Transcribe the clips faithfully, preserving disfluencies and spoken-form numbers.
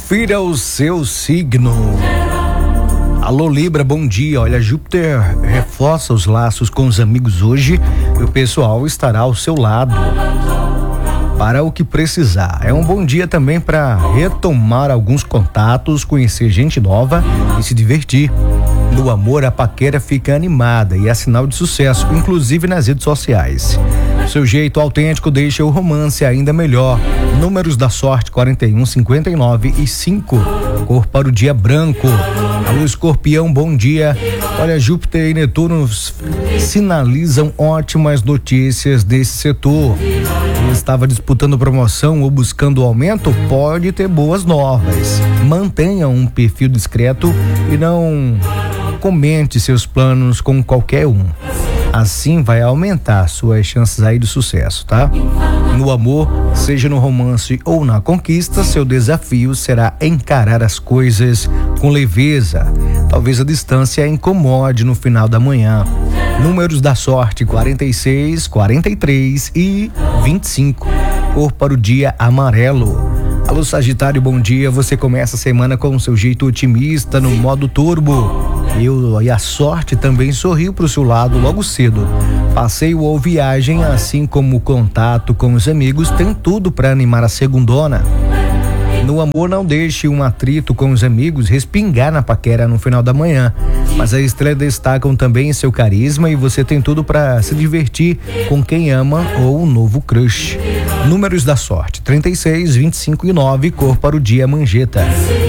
Confira o seu signo. Alô Libra, bom dia. Olha, Júpiter reforça os laços com os amigos hoje e o pessoal estará ao seu lado para o que precisar. É um bom dia também para retomar alguns contatos, conhecer gente nova e se divertir. No amor, a paquera fica animada e é sinal de sucesso, inclusive nas redes sociais. Seu jeito autêntico deixa o romance ainda melhor. Números da sorte: quarenta e um, cinquenta e nove e cinco. Cor para o dia branco. Alô Escorpião, bom dia. Olha, Júpiter e Netuno sinalizam ótimas notícias desse setor. Quem estava disputando promoção ou buscando aumento pode ter boas novas. Mantenha um perfil discreto e não comente seus planos com qualquer um. Assim vai aumentar suas chances aí de sucesso, tá? No amor, seja no romance ou na conquista, seu desafio será encarar as coisas com leveza. Talvez a distância incomode no final da manhã. Números da sorte: quarenta e seis, quarenta e três e vinte e cinco. Cor para o dia amarelo. Alô Sagitário, bom dia. Você começa a semana com o seu jeito otimista no modo turbo. Eu, e a sorte também sorriu para o seu lado logo cedo. Passeio ou viagem, assim como o contato com os amigos, tem tudo para animar a segundona. No amor, não deixe um atrito com os amigos respingar na paquera no final da manhã. Mas as estrelas destacam também seu carisma e você tem tudo para se divertir com quem ama ou um novo crush. Números da sorte: trinta e seis, vinte e cinco e nove. Cor para o dia manjeta.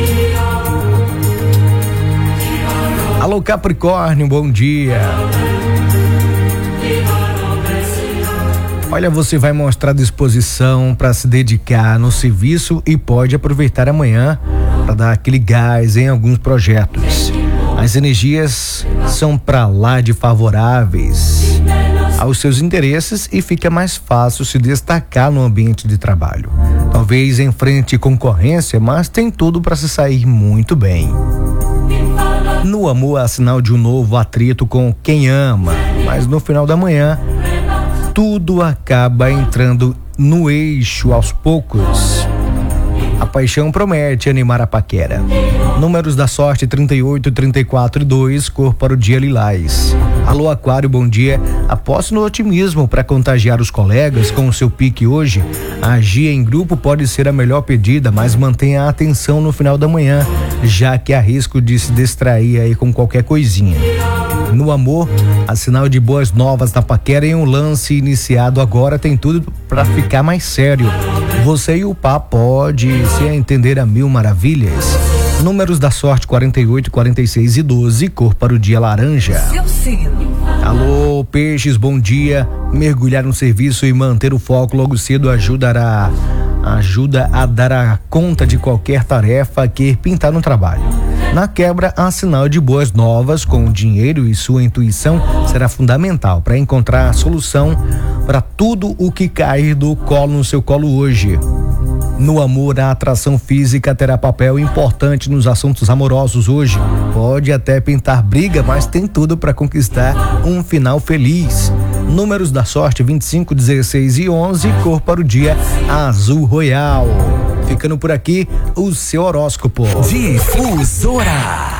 Alô Capricórnio, bom dia. Olha, você vai mostrar disposição para se dedicar no serviço e pode aproveitar amanhã para dar aquele gás em alguns projetos. As energias são para lá de favoráveis aos seus interesses e fica mais fácil se destacar no ambiente de trabalho. Talvez enfrente concorrência, mas tem tudo para se sair muito bem. No amor, há sinal de um novo atrito com quem ama, mas no final da manhã tudo acaba entrando no eixo aos poucos. A paixão promete animar a paquera. Números da sorte: trinta e oito, trinta e quatro e dois. Cor para o dia lilás. Alô Aquário, bom dia. Aposte no otimismo para contagiar os colegas com o seu pique hoje. Agir em grupo pode ser a melhor pedida, mas mantenha a atenção no final da manhã, já que há risco de se distrair aí com qualquer coisinha. No amor, há sinal de boas novas na paquera e um lance iniciado agora tem tudo para ficar mais sério. Você e o pá pode se entender a mil maravilhas. Números da sorte: quarenta e oito, quarenta e seis e doze. Cor para o dia laranja. Seu signo. Alô peixes, bom dia. Mergulhar no serviço e manter o foco logo cedo ajudará ajuda a dar a conta de qualquer tarefa que pintar no trabalho. Na quebra, há sinal de boas novas com o dinheiro e sua intuição será fundamental para encontrar a solução para tudo o que cair do colo no seu colo hoje. No amor, a atração física terá papel importante nos assuntos amorosos hoje. Pode até pintar briga, mas tem tudo para conquistar um final feliz. Números da sorte: vinte e cinco, dezesseis e onze. Cor para o dia azul royal. Ficando por aqui o seu horóscopo. Difusora.